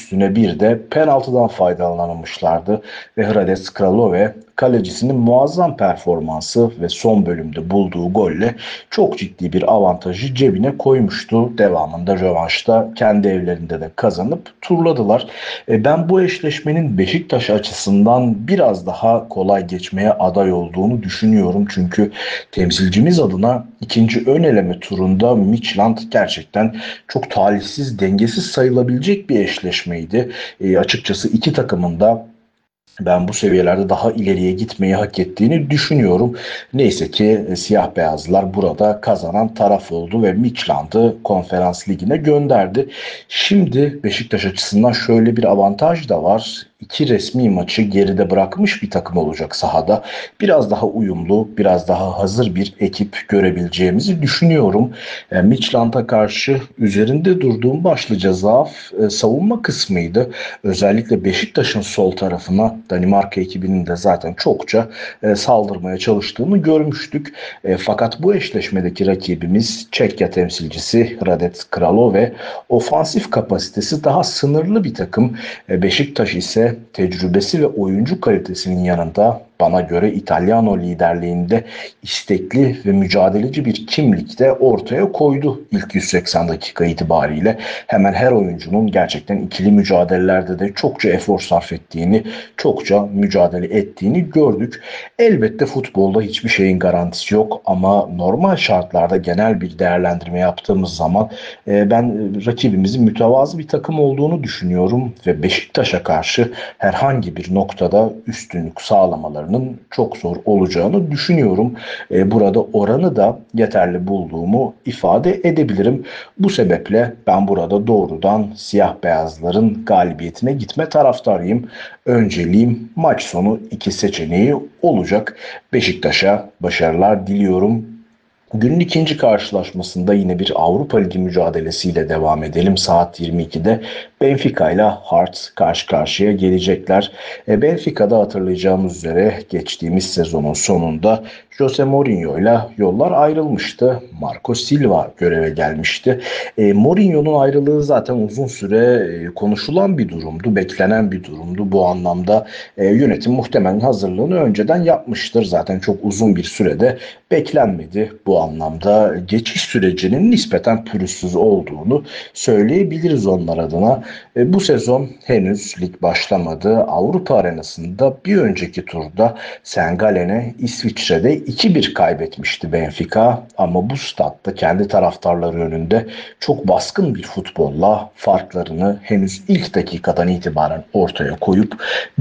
üstüne bir de penaltıdan faydalanamamışlardı ve Hradec Kralove kalecisinin muazzam performansı ve son bölümde bulduğu golle çok ciddi bir avantajı cebine koymuştu. Devamında rövanşta kendi evlerinde de kazanıp turladılar. Ben bu eşleşmenin Beşiktaş açısından biraz daha kolay geçmeye aday olduğunu düşünüyorum. Çünkü temsilcimiz adına ikinci ön eleme turunda Midtjylland gerçekten çok talihsiz, dengesiz sayılabilecek bir eşleşmeydi. Açıkçası iki takımın da ben bu seviyelerde daha ileriye gitmeyi hak ettiğini düşünüyorum. Neyse ki siyah beyazlar burada kazanan taraf oldu ve Midtjylland'ı Konferans Ligi'ne gönderdi. Şimdi Beşiktaş açısından şöyle bir avantaj da var. İki resmi maçı geride bırakmış bir takım olacak sahada. Biraz daha uyumlu, biraz daha hazır bir ekip görebileceğimizi düşünüyorum. Midtjylland'a karşı üzerinde durduğum başlıca zaaf savunma kısmıydı. Özellikle Beşiktaş'ın sol tarafına Danimarka ekibinin de zaten çokça saldırmaya çalıştığını görmüştük. Fakat bu eşleşmedeki rakibimiz Çekya temsilcisi Hradec Kralove ofansif kapasitesi daha sınırlı bir takım. Beşiktaş ise tecrübesi ve oyuncu kalitesinin yanında bana göre İtalyano liderliğinde istekli ve mücadeleci bir kimlik de ortaya koydu ilk 180 dakika itibariyle. Hemen her oyuncunun gerçekten ikili mücadelelerde de çokça efor sarf ettiğini, çokça mücadele ettiğini gördük. Elbette futbolda hiçbir şeyin garantisi yok ama normal şartlarda genel bir değerlendirme yaptığımız zaman ben rakibimizin mütevazı bir takım olduğunu düşünüyorum ve Beşiktaş'a karşı herhangi bir noktada üstünlük sağlamalarının çok zor olacağını düşünüyorum. Burada oranı da yeterli bulduğumu ifade edebilirim. Bu sebeple ben burada doğrudan siyah beyazların galibiyetine gitme taraftarıyım. Önceliğim maç sonu iki seçeneği olacak. Beşiktaş'a başarılar diliyorum. Günün ikinci karşılaşmasında yine bir Avrupa Ligi mücadelesiyle devam edelim. Saat 22'de Benfica ile Hearts karşı karşıya gelecekler. Benfica'da hatırlayacağımız üzere geçtiğimiz sezonun sonunda Jose Mourinho ile yollar ayrılmıştı. Marco Silva göreve gelmişti. Mourinho'nun ayrılığı zaten uzun süre konuşulan bir durumdu, beklenen bir durumdu. Bu anlamda yönetim muhtemelen hazırlığını önceden yapmıştır. Zaten çok uzun bir sürede beklenmedi. Bu anlamda geçiş sürecinin nispeten pürüzsüz olduğunu söyleyebiliriz onlar adına. Bu sezon henüz lig başlamadı. Avrupa arenasında bir önceki turda St. Gallen'e İsviçre'de 2-1 kaybetmişti Benfica. Ama bu statta kendi taraftarları önünde çok baskın bir futbolla farklarını henüz ilk dakikadan itibaren ortaya koyup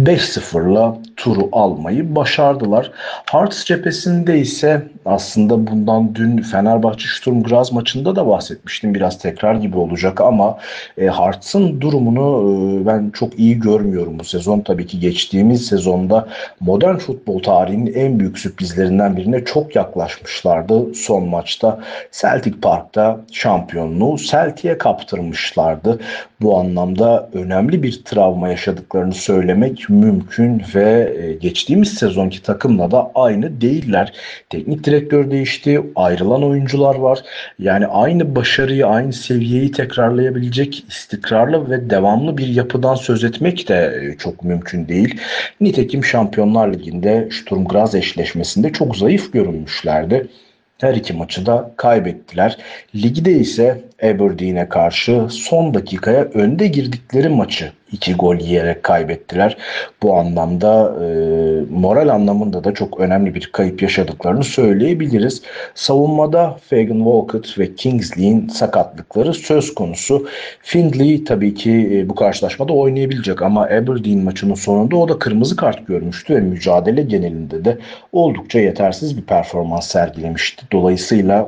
5-0'la turu almayı başardılar. Hearts cephesinde ise aslında bundan dün Fenerbahçe Sturm Graz maçında da bahsetmiştim. Biraz tekrar gibi olacak ama Hearts'ın durumunu ben çok iyi görmüyorum bu sezon. Tabii ki geçtiğimiz sezonda modern futbol tarihinin en büyük sürprizlerinden birine çok yaklaşmışlardı. Son maçta Celtic Park'ta şampiyonluğu Celtic'e kaptırmışlardı. Bu anlamda önemli bir travma yaşadıklarını söylemek mümkün ve geçtiğimiz sezonki takımla da aynı değiller. Teknik direktör değişti, ayrılan oyuncular var. Yani aynı başarıyı, aynı seviyeyi tekrarlayabilecek istikrarlı ve devamlı bir yapıdan söz etmek de çok mümkün değil. Nitekim Şampiyonlar Ligi'nde Sturm Graz eşleşmesinde çok zayıf görünmüşlerdi. Her iki maçı da kaybettiler. Ligde ise Aberdeen'e karşı son dakikaya önde girdikleri maçı 2 gol yiyerek kaybettiler. Bu anlamda moral anlamında da çok önemli bir kayıp yaşadıklarını söyleyebiliriz. Savunmada Fagan Walcott ve Kingsley'in sakatlıkları söz konusu. Findlay tabii ki bu karşılaşmada oynayabilecek ama Aberdeen maçının sonunda o da kırmızı kart görmüştü ve mücadele genelinde de oldukça yetersiz bir performans sergilemişti. Dolayısıyla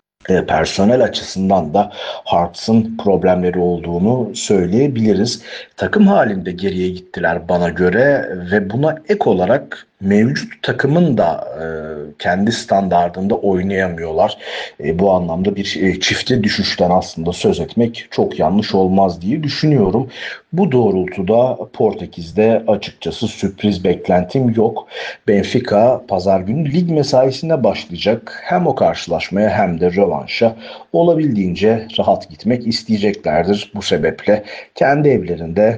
personel açısından da Hearts'ın problemleri olduğunu söyleyebiliriz. Takım halinde geriye gittiler bana göre ve buna ek olarak mevcut takımın da kendi standardında oynayamıyorlar. Bu anlamda bir çifte düşüşten aslında söz etmek çok yanlış olmaz diye düşünüyorum. Bu doğrultuda Portekiz'de açıkçası sürpriz beklentim yok. Benfica pazar günü lig mesaisine başlayacak. Hem o karşılaşmaya hem de rövanşa olabildiğince rahat gitmek isteyeceklerdir. Bu sebeple kendi evlerinde